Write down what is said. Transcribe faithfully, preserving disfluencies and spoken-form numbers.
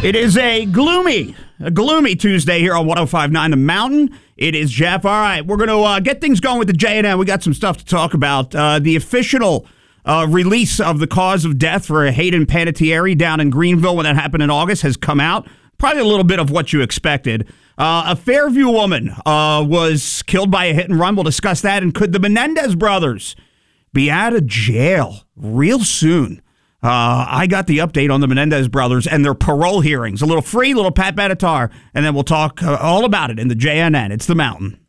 It is a gloomy, a gloomy Tuesday here on one oh five point nine The Mountain. It is Jeff. All right, we're going to uh, get things going with the J and N. We got some stuff to talk about. Uh, the official uh, release of the cause of death for Hayden Panettiere down in Greenville when that happened in August has come out. Probably a little bit of what you expected. Uh, a Fairview woman uh, was killed by a hit and run. We'll discuss that. And could the Menendez brothers be out of jail real soon? Uh, I got the update on the Menendez brothers and their parole hearings. A little free, little Pat Benatar, and then we'll talk uh, all about it in the J N N. It's The Mountain.